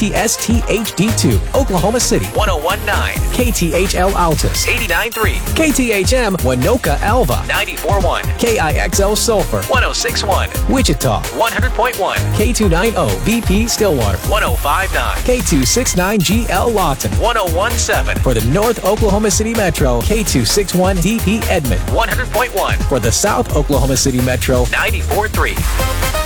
KTSTHD2, Oklahoma City, 101.9. KTHL Altus, 89.3. KTHM Winoka Alva, 94.1. KIXL Sulphur, 106.1. Wichita, 100.1. K290 BP Stillwater, 105.9. K269GL Lawton. 101.7. For the North Oklahoma City Metro, K261 DP Edmond. 100.1. For the South Oklahoma City Metro, 94.3.